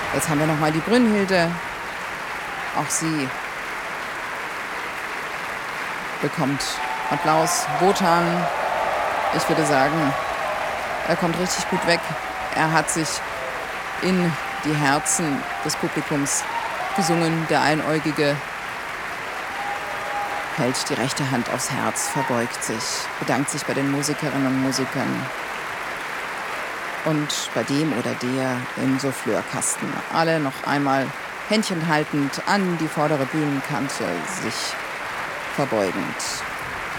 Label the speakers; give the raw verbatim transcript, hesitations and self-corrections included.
Speaker 1: Jetzt haben wir noch mal die Brünnhilde. Auch sie bekommt Applaus. Wotan, ich würde sagen, er kommt richtig gut weg. Er hat sich in die Herzen des Publikums gesungen. Der Einäugige hält die rechte Hand aufs Herz, verbeugt sich, bedankt sich bei den Musikerinnen und Musikern und bei dem oder der im Souffleurkasten. Alle noch einmal Händchen haltend an die vordere Bühnenkante sich verbeugend.